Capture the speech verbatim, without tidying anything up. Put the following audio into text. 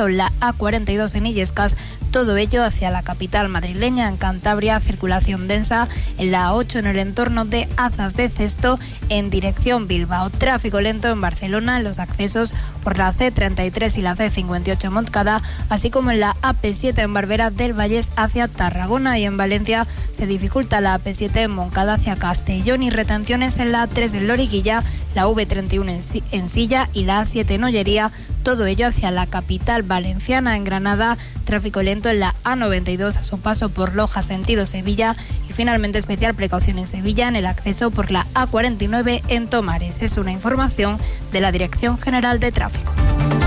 lento en la A cuarenta y dos en Illescas, todo ello hacia la capital madrileña. En Cantabria, circulación densa en la A ocho en el entorno de Azas de Cesto en dirección Bilbao. Tráfico lento en Barcelona en los accesos por la C treinta y tres y la C cincuenta y ocho en Montcada, así como en la A P siete en Barberá del Vallés hacia Tarragona, y en Valencia se dificulta la A P siete en Moncada hacia Castellón y retenciones en la A tres en Loriguilla, la V treinta y uno en Silla y la A siete en Ollería, todo ello hacia la capital valenciana. En Granada, tráfico lento en la A noventa y dos a su paso por Loja sentido Sevilla, y finalmente especial precaución en Sevilla en el acceso por la A cuarenta y nueve en Tomares. Es una información de la Dirección General de Tráfico.